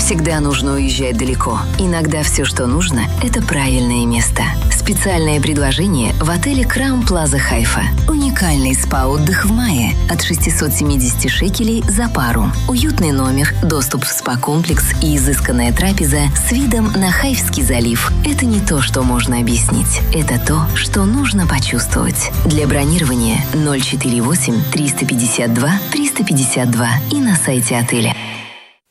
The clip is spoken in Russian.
всегда нужно уезжать далеко. Иногда все, что нужно, это правильное место. Специальное предложение в отеле Краун Плаза Хайфа. Уникальный спа-отдых в мае от 670 шекелей за пару. Уютный номер, доступ в спа-комплекс и изысканная трапеза с видом на Хайфский залив. Это не то, что можно объяснить. Это то, что нужно почувствовать. Для бронирования 048 352 352 и на сайте отеля.